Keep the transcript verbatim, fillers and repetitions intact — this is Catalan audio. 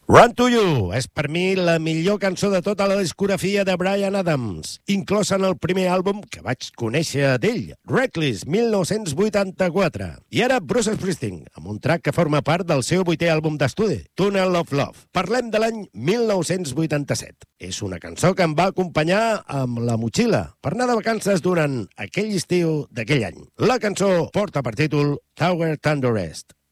Run to You és per mi la millor cançó de tota la discografia de Bryan Adams, inclosa en el primer àlbum que vaig conèixer d'ell, Reckless, mil nou-cents vuitanta-quatre. I ara Bruce Springsteen, amb un track que forma part del seu vuitè àlbum d'estudi, Tunnel of Love. Parlem de l'any mil nou-cents vuitanta-set. És una cançó que em va acompanyar amb la motxilla per anar de vacances durant aquell estiu d'aquell any. La cançó porta per títol Tower Thunder Rest.